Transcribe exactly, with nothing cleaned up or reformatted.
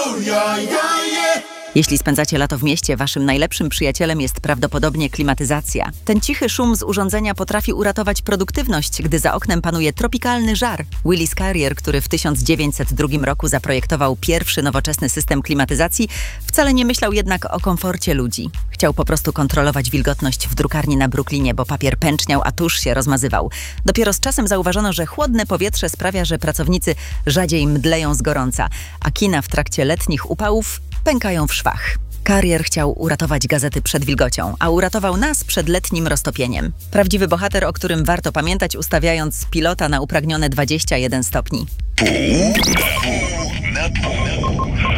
Jeśli spędzacie lato w mieście, waszym najlepszym przyjacielem jest prawdopodobnie klimatyzacja. Ten cichy szum z urządzenia potrafi uratować produktywność, gdy za oknem panuje tropikalny żar. Willis Carrier, który w tysiąc dziewięćset drugim roku zaprojektował pierwszy nowoczesny system klimatyzacji, wcale nie myślał jednak o komforcie ludzi. Chciał po prostu kontrolować wilgotność w drukarni na Brooklynie, bo papier pęczniał, a tusz się rozmazywał. Dopiero z czasem zauważono, że chłodne powietrze sprawia, że pracownicy rzadziej mdleją z gorąca, a kina w trakcie letnich upałów pękają w szwach. Carrier chciał uratować gazety przed wilgocią, a uratował nas przed letnim roztopieniem. Prawdziwy bohater, o którym warto pamiętać, ustawiając pilota na upragnione dwadzieścia jeden stopni. Pół na pół.